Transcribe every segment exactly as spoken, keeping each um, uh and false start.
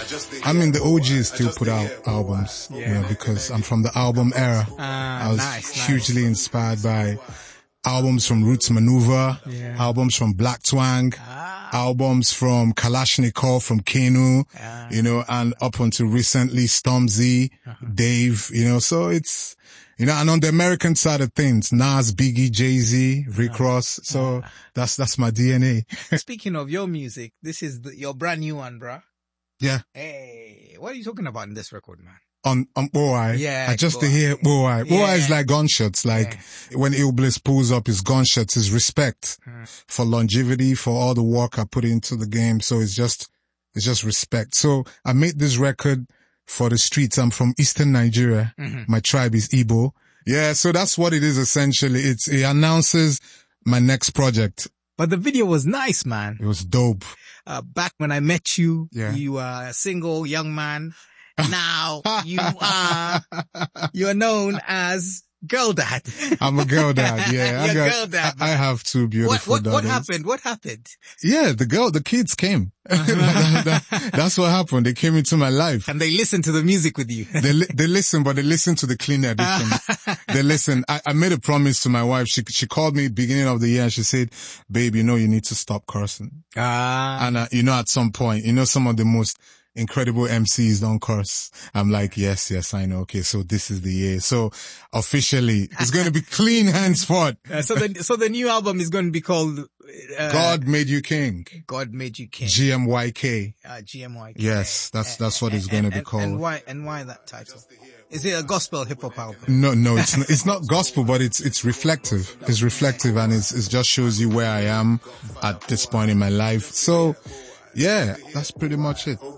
I mean, the O Gs still put out albums, yeah. you know, because I'm from the album era. Uh, I was nice, hugely nice. inspired by albums from Roots Maneuver, yeah. albums from Black Twang, ah. albums from Kalashnikov, from Kenu, ah. you know, and up until recently, Stormzy, uh-huh. Dave, you know, so it's, you know, and on the American side of things, Nas, Biggie, Jay-Z, Rick uh-huh. Ross, so uh-huh. that's, that's my D N A. Speaking of your music, this is the, your brand new one, bruh. Yeah. Hey, what are you talking about in this record, man? On, on Boy. Yeah. I just to hear Boy. Boy yeah. is like gunshots. Like yeah. when Ill Bliss pulls up his gunshots, his respect hmm. for longevity, for all the work I put into the game. So it's just, it's just respect. So I made this record for the streets. I'm from Eastern Nigeria. Mm-hmm. My tribe is Igbo. Yeah. So that's what it is essentially. It's, it announces my next project. But the video was nice, man. It was dope. Uh, back when I met you, yeah. you were a single young man. Now you are, you are known as Girl Dad. I'm a girl dad, yeah. You're I got, girl dad. I, I have two beautiful what, what, daughters. What happened? What happened? Yeah, the girl, the kids came. that, that, that's what happened. They came into my life. And they listened to the music with you. they, they listen, but they listen to the clean edition. They listen. I, I made a promise to my wife. She, she called me beginning of the year and she said, babe, you know, you need to stop cursing. Ah. And, uh, you know, at some point, you know, some of the most incredible M Cs don't curse. I'm like, yes, yes, I know. Okay, so this is the year. So officially, it's going to be clean henceforth. Uh, so the so the new album is going to be called uh, God Made You King. God Made You King. G M Y K. Uh, G M Y K. Yes, that's that's what and, it's going to be called. And why and why that title? Is it a gospel hip hop album? No, no, it's not, it's not gospel, but it's it's reflective. It's reflective, and it's it just shows you where I am at this point in my life. So. Yeah, that's pretty much it.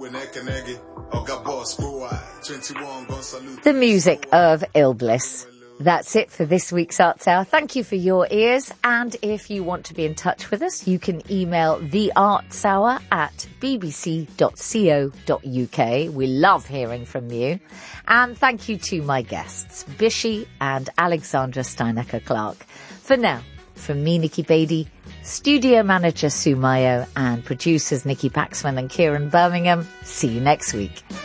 The music of Ill Bliss. That's it for this week's Arts Hour. Thank you for your ears. And if you want to be in touch with us, you can email the arts hour at b b c dot co dot u k. We love hearing from you. And thank you to my guests, Bishi and Alexandra Steinecker-Clark. For now, from me, Nikki Beatty, studio manager Sue Mayo, and producers Nikki Paxman and Kieran Birmingham, see you next week.